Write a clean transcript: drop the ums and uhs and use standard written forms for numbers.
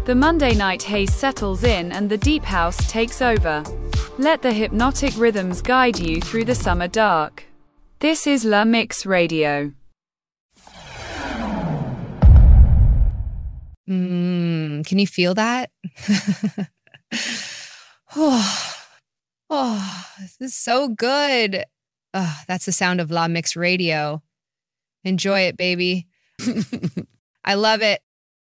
The Monday night haze settles in and the deep house takes over. Let the hypnotic rhythms guide you through the summer dark. This is La Mix Radio. Can you feel that? This is so good. That's the sound of La Mix Radio. Enjoy it, baby. I love it.